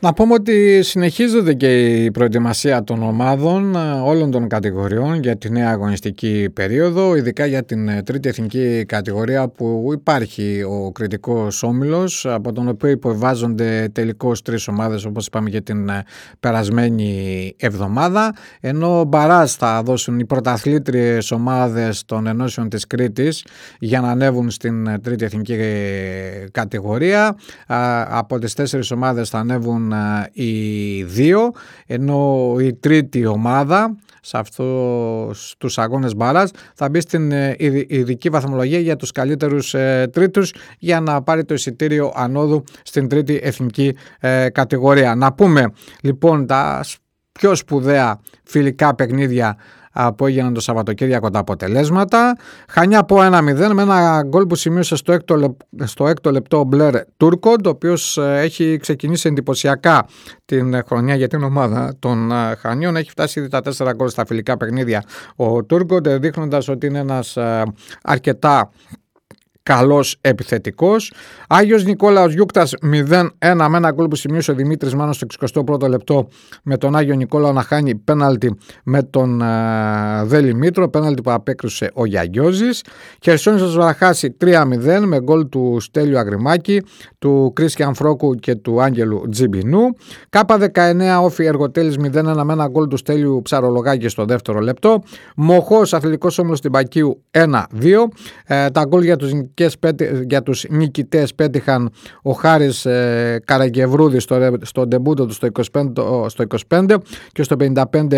Να πούμε ότι συνεχίζεται και η προετοιμασία των ομάδων όλων των κατηγοριών για τη νέα αγωνιστική περίοδο, ειδικά για την τρίτη εθνική κατηγορία που υπάρχει ο κριτικός όμιλος, από τον οποίο υποβάζονται τελικώς 3 ομάδες, όπως είπαμε, για την περασμένη εβδομάδα, ενώ μπαράζ θα δώσουν οι πρωταθλήτριες ομάδες των ενώσεων της Κρήτης για να ανέβουν στην τρίτη εθνική κατηγορία. Από τις 4 ομάδες θα ανέβουν οι 2, ενώ η τρίτη ομάδα σε αυτούς τους αγώνες μπαράζ θα μπει στην ειδική βαθμολογία για τους καλύτερους τρίτους για να πάρει το εισιτήριο ανόδου στην τρίτη εθνική κατηγορία. Να πούμε λοιπόν τα πιο σπουδαία φιλικά παιχνίδια που έγιναν το Σαββατοκύριακο, τα αποτελέσματα. Χανιά από 1-0 με ένα γκολ που σημείωσε στο έκτο λεπτό ο Μπλερ Τούρκοντ, ο οποίος έχει ξεκινήσει εντυπωσιακά την χρονιά για την ομάδα των Χανιών. Έχει φτάσει ήδη τα 4 γκολ στα φιλικά παιχνίδια ο Τούρκοντ, δείχνοντας ότι είναι ένας αρκετά καλός επιθετικός. Άγιος Νικόλαος Γιούκτας 0-1 με ένα γκολ που σημείωσε ο Δημήτρης Μάνος στο 61ο λεπτό, με τον Άγιο Νικόλαο να χάνει πέναλτι με τον Δέλη Μήτρο, πέναλτι που απέκρουσε ο Γιαγιώζης. Χερσόνησος Βαραχάση 3-0 με γκολ του Στέλιου Αγριμάκη, του Κρίστιαν Φρόκου και του Άγγελου Τζιμπινού. K19 Όφι Εργοτέλης 0-1 με ένα γκολ του Στέλιου Ψαρολογάκη στο δεύτερο λεπτό. Μοχός Αθλητικός Όμιλος Τυμπακίου 1-2. Τα γκολ για τους νικητές πέτυχαν ο Χάρης Καραγκευρούδης στο ντεμπούτο του στο 25 και στο 55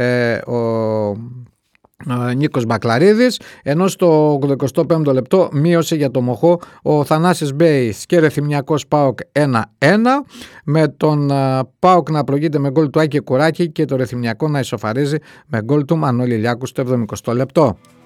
ο Νίκος Μπακλαρίδης, ενώ στο 85ο λεπτό μείωσε για το Μοχό ο Θανάσης Μπέης και Ρεθυμιακός ΠΑΟΚ 1-1, με τον ΠΑΟΚ να προηγείται με γκολ του Άκη Κουράκη και το Ρεθυμιακό να ισοφαρίζει με γκολ του Μανώλη Λιάκου στο 70ο λεπτό.